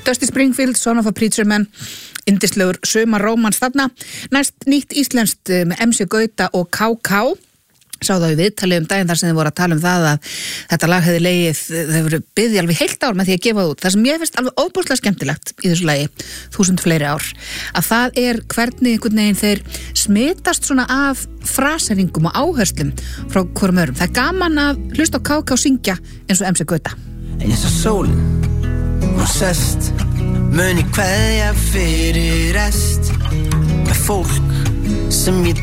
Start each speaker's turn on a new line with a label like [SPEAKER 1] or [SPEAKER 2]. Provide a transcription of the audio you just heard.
[SPEAKER 1] Dusty Springfield, Son of a Preacher Man, yndislegur sumarrómans þarna. Næst nýtt íslenskt með MC Gauta og KK. Sá það í viðtali daginn þar sem þið voru að tala það að þetta lag hefði legið, þau voru byggði alveg heilt ár með því að gefa það út. Það sem ég finnst alveg óbúslega skemmtilegt í þessu lagi, 1000 fleiri ár, að það hvernig einhvern veginn þeir smitast svona af fraseringum og áherslum frá hvorum öðrum. Það gaman að hlusta á KK og syngja eins og MC Gauta.
[SPEAKER 2] Eins og sólin, hún sest, muni kveðja fyrir rest, með fólk sem ég